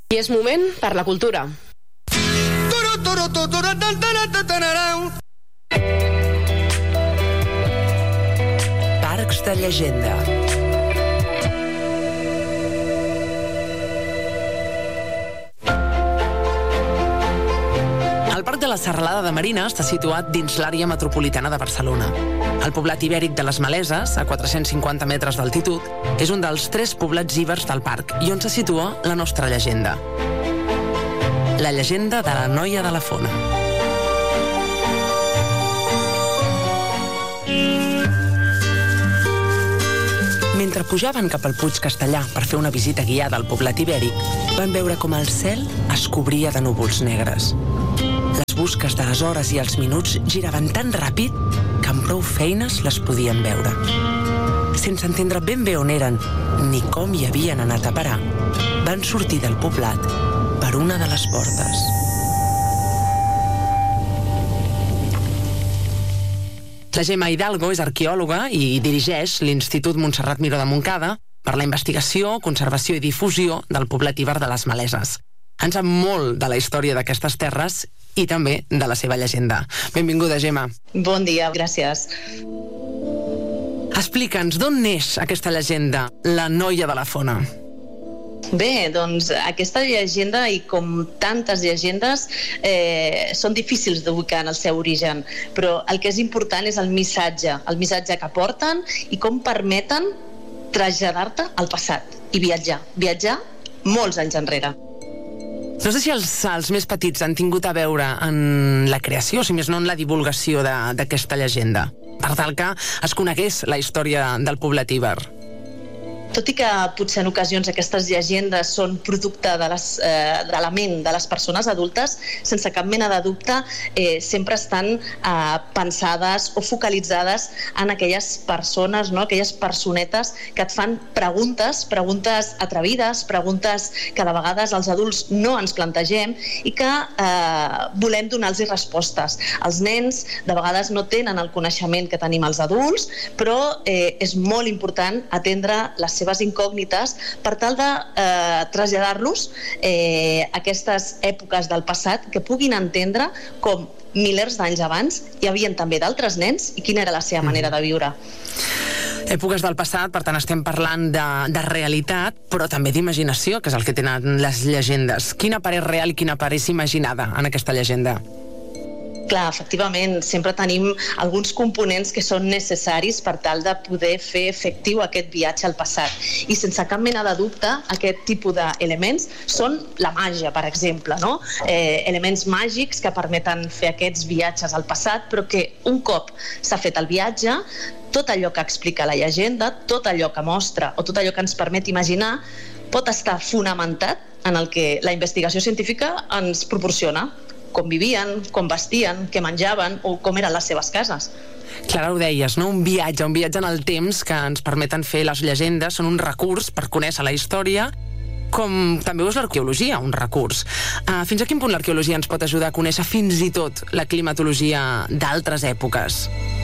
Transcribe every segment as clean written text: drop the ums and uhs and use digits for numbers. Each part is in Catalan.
I és moment per la cultura. Parcs de llegenda. El Parc de la Serralada de Marina està situat dins l'àrea metropolitana de Barcelona. El poblat ibèric de les Maleses, a 450 metres d'altitud, és un dels 3 poblats ibers del parc i on se situa la nostra llegenda. La llegenda de la noia de la Fona. Mentre pujaven cap al Puig Castellà per fer una visita guiada al poblat ibèric, van veure com el cel es cobria de núvols negres. Les busques de les hores i els minuts giraven tan ràpid que amb prou feines les podien veure. Sense entendre ben bé on eren ni com hi havien anat a parar, van sortir del poblat per una de les portes. La Gemma Hidalgo és arqueòloga i dirigeix l'Institut Montserrat Miró de Montcada per la investigació, conservació i difusió del poblat iber de les Maleses. En sap molt de la història d'aquestes terres i també de la seva llegenda. Benvinguda, Gemma. Bon dia, gràcies. Explica'ns, d'on neix aquesta llegenda, la noia de la Fona? Bé, doncs aquesta llegenda, i com tantes llegendes, són difícils d'ubicar en el seu origen, però el que és important és el missatge que porten i com permeten traslladar-te al passat i viatjar molts anys enrere. No sé si els més petits han tingut a veure en la creació, si més no en la divulgació d'aquesta llegenda, per tal que es conegués la història del poblat iber. Tot i que potser en ocasions aquestes llegendes són producte de la ment de les persones adultes, sense cap mena de dubte sempre estan pensades o focalitzades en aquelles persones, no? Aquelles personetes que et fan preguntes atrevides, preguntes que de vegades els adults no ens plantegem i que volem donar-los respostes. Els nens de vegades no tenen el coneixement que tenim els adults, però és molt important atendre les seves incògnites per tal de traslladar-los aquestes èpoques del passat que puguin entendre com milers d'anys abans hi havia també d'altres nens i quina era la seva manera de viure. Èpoques del passat, per tant estem parlant de realitat, però també d'imaginació, que és el que tenen les llegendes. Quina part és real i quina part és imaginada en aquesta llegenda? Clar, efectivament, sempre tenim alguns components que són necessaris per tal de poder fer efectiu aquest viatge al passat. I sense cap mena de dubte, aquest tipus d'elements són la màgia, per exemple, no? Elements màgics que permeten fer aquests viatges al passat, però que un cop s'ha fet el viatge, tot allò que explica la llegenda, tot allò que mostra o tot allò que ens permet imaginar, pot estar fonamentat en el que la investigació científica ens proporciona. Com vivien, com vestien, què menjaven o com eren les seves cases. Clara, ho deies, no? Un viatge en el temps que ens permeten fer les llegendes, són un recurs per conèixer la història, com també és l'arqueologia, un recurs. Fins a quin punt l'arqueologia ens pot ajudar a conèixer fins i tot la climatologia d'altres èpoques?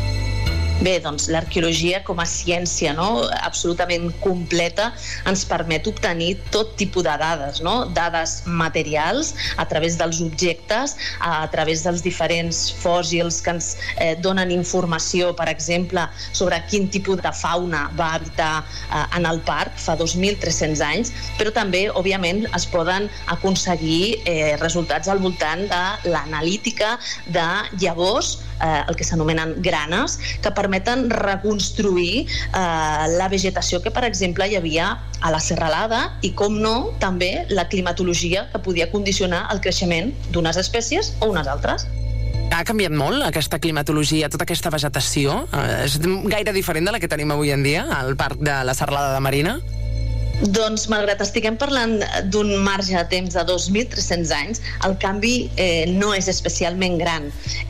Bé, doncs l'arqueologia com a ciència, no? Absolutament completa, ens permet obtenir tot tipus de dades, no? Dades materials a través dels objectes, a través dels diferents fòssils que ens donen informació, per exemple, sobre quin tipus de fauna va habitar en el parc fa 2.300 anys, però també, òbviament, es poden aconseguir resultats al voltant de l'analítica de llavors, el que s'anomenen granes, que permeten reconstruir la vegetació que, per exemple, hi havia a la serralada i, com no, també la climatologia que podia condicionar el creixement d'unes espècies o unes altres. Ha canviat molt aquesta climatologia, tota aquesta vegetació? És gaire diferent de la que tenim avui en dia al Parc de la Serralada de Marina? Doncs, malgrat estiguem parlant d'un marge de temps de 2.300 anys, el canvi no és especialment gran.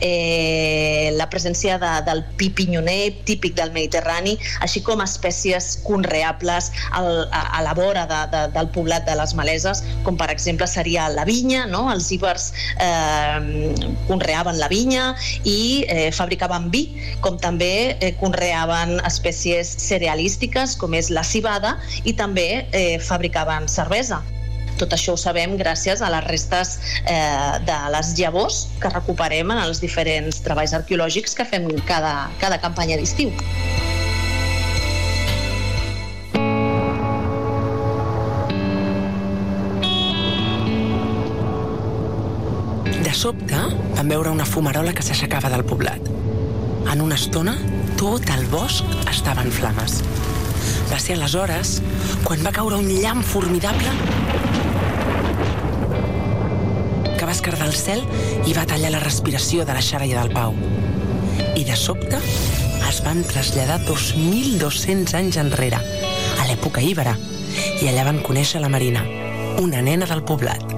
La presència del pi pinyoner, típic del Mediterrani, així com espècies conreables a la vora del poblat de les Maleses, com per exemple seria la vinya, no? Els ibers conreaven la vinya i fabricaven vi, com també conreaven espècies cerealístiques, com és la civada, i també fabricaven cervesa. Tot això ho sabem gràcies a les restes de les llavors que recuperem en els diferents treballs arqueològics que fem cada campanya d'estiu. De sobte, vam veure una fumarola que s'aixecava del poblat. En una estona, tot el bosc estava en flames. Va ser aleshores quan va caure un llamp formidable que va esquerdar el cel i va tallar la respiració de la Xara i del Pau. I de sobte es van traslladar 2.200 anys enrere, a l'època íbera, i allà van conèixer la Marina, una nena del poblat.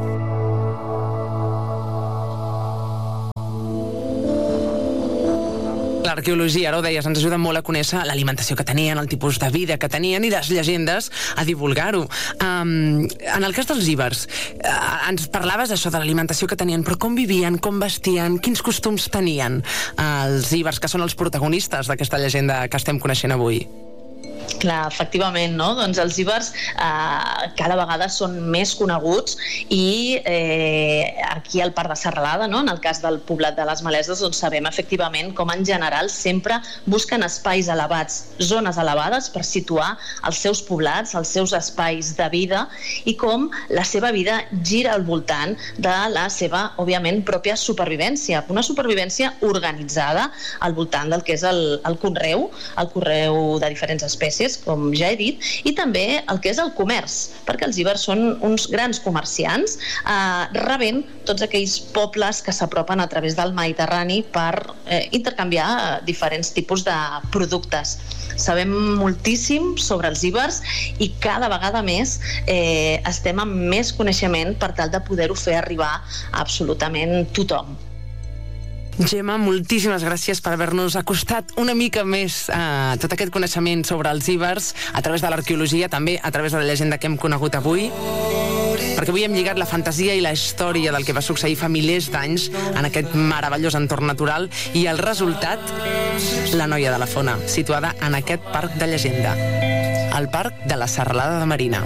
L'arqueologia, ara ho deies, ens ajuda molt a conèixer l'alimentació que tenien, el tipus de vida que tenien i les llegendes a divulgar-ho. En el cas dels ibers, ens parlaves això de l'alimentació que tenien, però com vivien, com vestien, quins costums tenien els ibers, que són els protagonistes d'aquesta llegenda que estem coneixent avui? Clar, efectivament, no? Doncs els ibers cada vegada són més coneguts i aquí al Parc de Serralada, no? En el cas del poblat de les Maleses, doncs sabem efectivament com en general sempre busquen espais elevats, zones elevades per situar els seus poblats, els seus espais de vida i com la seva vida gira al voltant de la seva, òbviament, pròpia supervivència. Una supervivència organitzada al voltant del que és el conreu de diferents espècies, com ja he dit, i també el que és el comerç, perquè els ibers són uns grans comerciants, rebent tots aquells pobles que s'apropen a través del Mediterrani per intercanviar diferents tipus de productes. Sabem moltíssim sobre els ibers i cada vegada més estem amb més coneixement per tal de poder-ho fer arribar a absolutament tothom. Gemma, moltíssimes gràcies per haver-nos acostat una mica més a tot aquest coneixement sobre els ibers a través de l'arqueologia, també a través de la llegenda que hem conegut avui, perquè avui hem lligat la fantasia i la història del que va succeir fa milers d'anys en aquest meravellós entorn natural i el resultat, la Noia de la Fona, situada en aquest parc de llegenda, el Parc de la Serralada de Marina.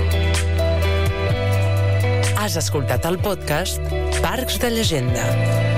Has escoltat el podcast Parcs de Llegenda.